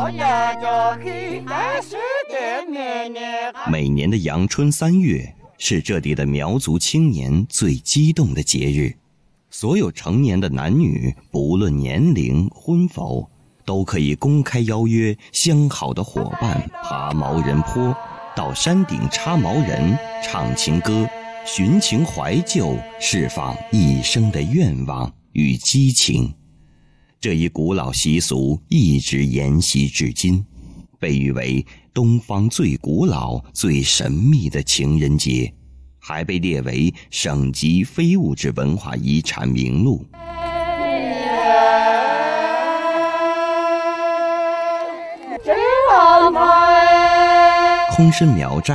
每年的阳春3月是这里的苗族青年最激动的节日，所有成年的男女，不论年龄婚否，都可以公开邀约相好的伙伴爬毛人坡，到山顶插毛人，唱情歌，寻情怀旧，释放一生的愿望与激情。这一古老习俗一直沿袭至今，被誉为东方最古老最神秘的情人节，还被列为省级非物质文化遗产名录。空参苗寨